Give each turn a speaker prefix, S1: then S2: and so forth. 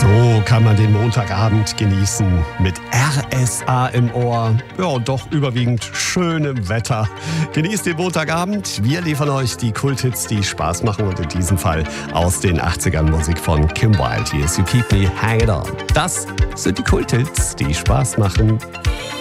S1: So kann man den Montagabend genießen mit RSA im Ohr. Ja, und doch überwiegend schönem Wetter. Genießt den Montagabend. Wir liefern euch die Kulthits, die Spaß machen und in diesem Fall aus den 80ern Musik von Kim Wilde. Hier ist You Keep Me Hanging On. Das sind die Kulthits, die Spaß machen.